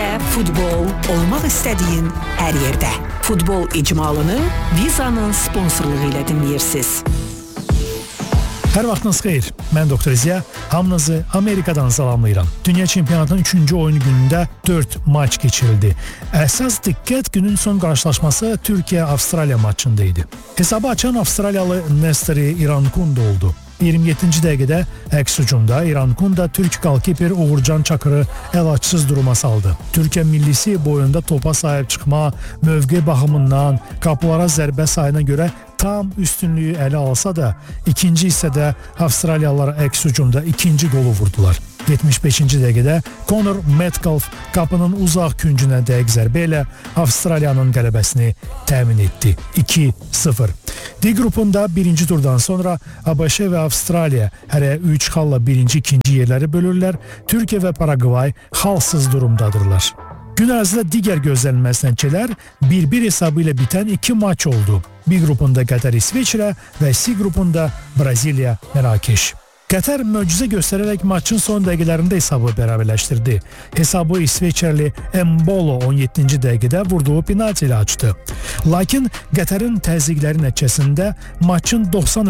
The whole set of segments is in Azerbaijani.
ilə futbol olmaq istədiyin hər yerdə. Futbol icmalını Viza'nın sponsorluğu ilə dinləyirsiniz. Hər vaxtınız xeyir. Mən Doktor Ziya, hamınızı Amerikadan salamlayıram. Dünya çempionatının 3-cü oyun günündə 4 maç keçirildi. Əsas diqqət günün son qarşılaşması Türkiyə-Avstraliya maçında idi. Hesabı açan Avstraliyalı Nesteri İrankunda oldu. 27-ci dəqiqədə əks hücumda İrankunda Türk qalkiper Uğurcan Çakırı əlacsız duruma saldı. Türkiyə millisi boyunda topa sahib çıxma, mövqe baxımından, qapılara zərbə sayına görə tam üstünlüyü ələ alsa da, ikinci hissədə Avstraliyalılar əks hücumda ikinci qolu vurdular. 75-ci dəqiqədə Conor Metcalf qapının uzaq küncünə dəqiq zərbə ilə Avstraliyanın qələbəsini təmin etdi. 2-0. D qrupunda birinci turdan sonra ABŞ və Avstraliya hərə 3 xalla birinci, ikinci yerləri bölürlər. Türkiyə və Paragvay xalsız durumdadırlar. Gün ərzində digər gözlənilməz nəticələr 1-1 hesabı ilə bitən 2 maç oldu. B qrupunda Qətər İsveçrə və C qrupunda Braziliya Mərakeş. Qətər möcüzə göstərərək maçın son dəqiqələrində hesabı bərabərləşdirdi. Hesabı İsveçrəli Embolo 17-ci dəqiqədə vurduğu penalti ilə açdı. Lakin Qətərin təzyiqləri nəticəsində maçın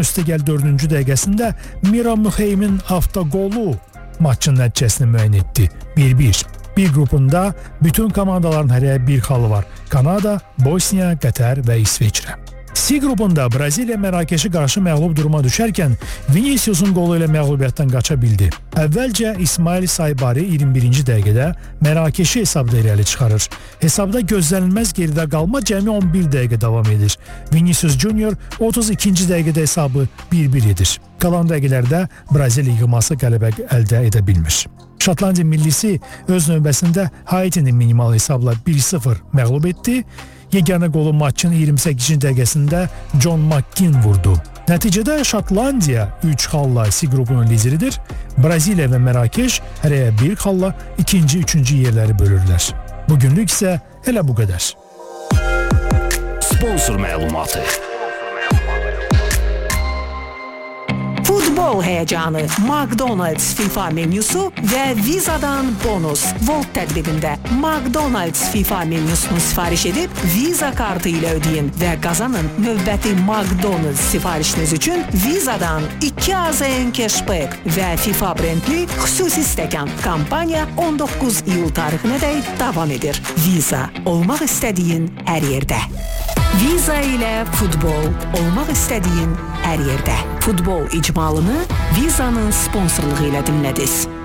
90+4-cü dəqiqəsində Mira Müheymin avtoqolu maçın nəticəsini müəyyən etdi. 1-1. Bir qrupunda bütün komandaların hərəyə bir xalı var. Kanada, Bosniya, Qətər və İsveçrə. C qrupunda Braziliya Mərakeşi qarşı məğlub duruma düşərkən Vinicius'un qolu ilə məğlubiyyətdən qaça bildi. Əvvəlcə İsmail Saybari 21-ci dəqiqədə Mərakeşi hesabda irəli çıxarır. Hesabda gözlənilməz geridə qalma cəmi 11 dəqiqə davam edir. Vinicius Junior 32-ci dəqiqədə hesabı 1-1 edir. Qalan dəqiqələrdə Braziliya yığması qələbə əldə edə bilmir. Şotlandiya millisi öz növbəsində Haitini minimal hesabla 1-0 məğlub etdi. Yeganə qolu maçın 28-ci dəqiqəsində John McKean vurdu. Nəticədə Şotlandiya 3 xalla C qrupunun lideridir. Braziliya və Mərakeş hərəyə 1 xalla ikinci, üçüncü yerləri bölürlər. Bugünlük isə elə bu qədər. Sponsor məlumatı. Futbol heyecanı, McDonald's FIFA menüsü ve Viza'dan bonus. Volt tədbirində McDonald's FIFA menüsünü sifariş edib Visa kartı ilə ödeyin və qazanın növbəti McDonald's sifarişiniz üçün Viza'dan 2 AZN cashback və FIFA brendli xüsusi stəkan. Kampaniya 19 iyul tarixinə dək davam edir. Visa, olmaq istədiyin hər yerdə. Visa ilə futbol olmaq istədiyin hər yerdə. Futbol icmalını Viza'nın sponsorluğu ilə dinlədiniz.